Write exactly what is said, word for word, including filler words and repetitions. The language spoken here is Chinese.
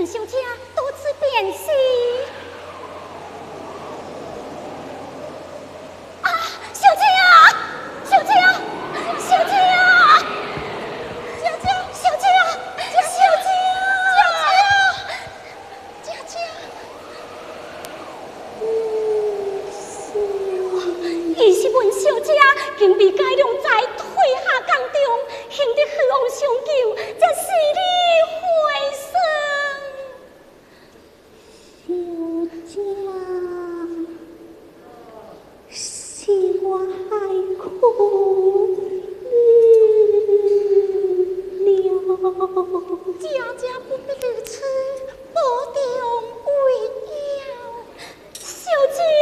本小姐多次变心。啊，小姐啊，小姐啊，小姐啊，姐姐，小姐啊，小姐啊，姐姐，姐姐。伊是阮小姐，竟被改良在退下岗中，幸得父王相救，才死里回生。小姐，是我爱苦。